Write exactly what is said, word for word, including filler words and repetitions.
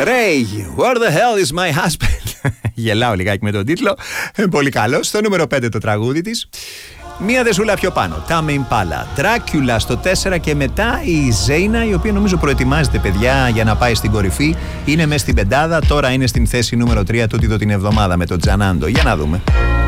Ray, where the hell is my husband? Γελάω λιγάκι με τον τίτλο. Πολύ καλό. Στο νούμερο πέντε το τραγούδι της. Μία δεσούλα πιο πάνω. Tame Impala. Dracula στο τέσσερα και μετά η Ζέινα, η οποία νομίζω προετοιμάζεται, παιδιά, για να πάει στην κορυφή. Είναι μες στην πεντάδα. Τώρα είναι στην θέση νούμερο τρία τούτη εδώ την εβδομάδα με τον Τζανάντο. Για να δούμε.